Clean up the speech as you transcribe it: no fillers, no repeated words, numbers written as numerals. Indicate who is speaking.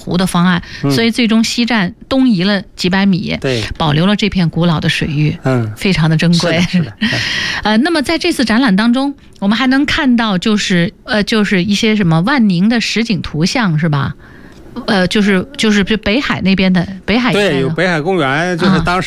Speaker 1: 湖的方案，所以最终西站东移了几百米，
Speaker 2: 对，
Speaker 1: 保留了这片古老的水域，非常的珍贵。
Speaker 2: 是的。
Speaker 1: 那么在这次展览当中，我们还能看到就是一些什么万宁的实景图像，是吧？就是北海那边的北海，
Speaker 2: 对，有北海公园，就是当时